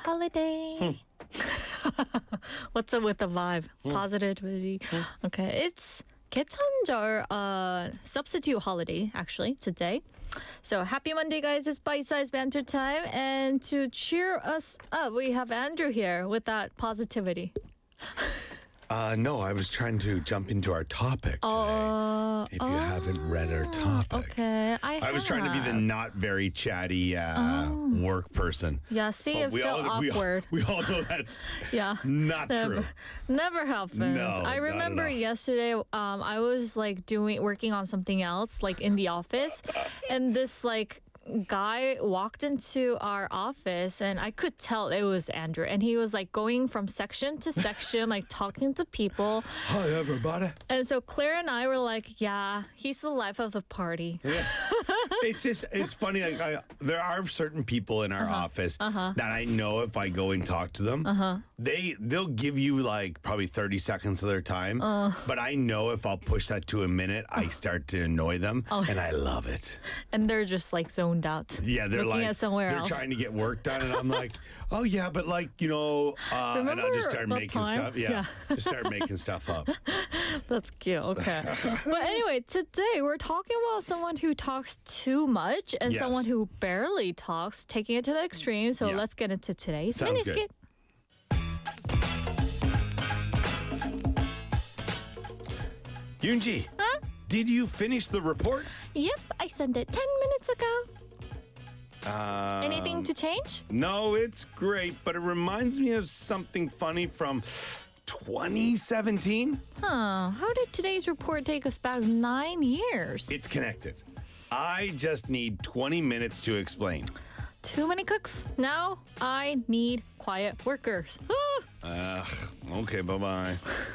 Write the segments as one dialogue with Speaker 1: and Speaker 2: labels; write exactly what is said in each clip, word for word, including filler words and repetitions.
Speaker 1: holiday. What's up with the vibe? Positivity. Okay, it's 개천절, uh, substitute holiday actually today. So happy Monday, guys! It's bite-sized banter time, and to cheer us up, we have Andrew here with that positivity.
Speaker 2: Uh, no, I was trying to jump into our topic today.
Speaker 1: Uh,
Speaker 2: if you
Speaker 1: oh,
Speaker 2: haven't read our topic.
Speaker 1: Okay, I
Speaker 2: I was trying to be the
Speaker 1: have.
Speaker 2: not very chatty uh, work person.
Speaker 1: Yeah, see,
Speaker 2: But
Speaker 1: it
Speaker 2: we
Speaker 1: felt
Speaker 2: all, we all-
Speaker 1: awkward.
Speaker 2: We all, know that's
Speaker 1: Yeah.
Speaker 2: not
Speaker 1: Never,
Speaker 2: true.
Speaker 1: never happens.
Speaker 2: No,
Speaker 1: I
Speaker 2: not at
Speaker 1: remember
Speaker 2: all.
Speaker 1: yesterday, um, I was like doing working on something else, like in the office, and this like guy walked into our office, and I could tell it was Andrew, and he was like going from section to section, like talking to people.
Speaker 2: Hi, everybody.
Speaker 1: And so Claire and I were like, "Yeah, he's the life of the party."
Speaker 2: Yeah. It's just, it's funny. Like I, there are certain people in our office that I know if I go and talk to them, they they'll give you like probably thirty seconds of their time. But I know if I'll push that to a minute, I start to annoy them, and I love it.
Speaker 1: And they're just like zoned out.
Speaker 2: Yeah, they're
Speaker 1: looking
Speaker 2: like
Speaker 1: at somewhere
Speaker 2: they're
Speaker 1: else.
Speaker 2: trying to get work done, and I'm like, oh yeah, but like you know, uh, and I'll
Speaker 1: Remember
Speaker 2: just start
Speaker 1: that
Speaker 2: making
Speaker 1: time?
Speaker 2: stuff. Yeah,
Speaker 1: Yeah.
Speaker 2: just start making stuff up.
Speaker 1: That's cute. Okay. But anyway, today we're talking about someone who talks too much and
Speaker 2: Yes.
Speaker 1: someone who barely talks, taking it to the extreme. So
Speaker 2: Yeah.
Speaker 1: let's get into today's
Speaker 2: Sounds
Speaker 1: mini
Speaker 2: good.
Speaker 1: skit.
Speaker 2: Yoonji,
Speaker 1: Huh?
Speaker 2: did you finish the report?
Speaker 1: Yep, I sent it ten minutes ago.
Speaker 2: Um,
Speaker 1: Anything to change?
Speaker 2: No, it's great, but it reminds me of something funny from twenty seventeen.
Speaker 1: Huh. How did today's report take us back nine years?
Speaker 2: It's connected. I just need twenty minutes to explain.
Speaker 1: Too many cooks? Now I need quiet workers. Ah.
Speaker 2: Ugh, okay, bye-bye.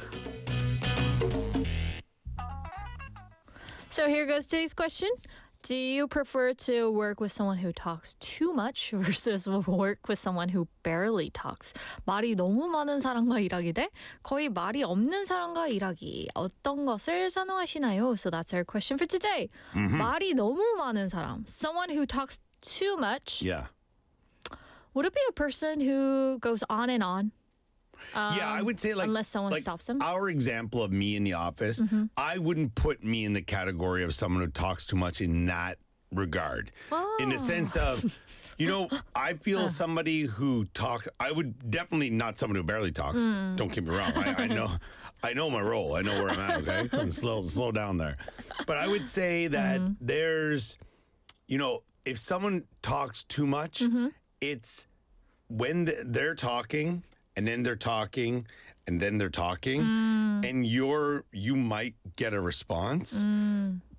Speaker 1: So here goes today's question. Do you prefer to work with someone who talks too much versus work with someone who barely talks? 말이 너무 많은 사람과 일하기 대 거의 말이 없는 사람과 일하기. 어떤 것을 선호하시나요? So that's our question for today. 말이 너무 많은 사람. Someone who talks too much.
Speaker 2: Yeah.
Speaker 1: Would it be a person who goes on and on?
Speaker 2: yeah, I would say like
Speaker 1: unless someone
Speaker 2: like
Speaker 1: stops him?
Speaker 2: Our example of me in the office, I wouldn't put me in the category of someone who talks too much in that regard. In the sense of, you know, I feel somebody who talks. I would definitely not someone who barely talks. Don't get me wrong. I, I know, I know my role. I know where I'm at. Okay, Come slow, slow down there. But I would say that there's, you know, if someone talks too much, it's when th- they're talking. And then they're talking, and then they're talking, and you're you might get a response,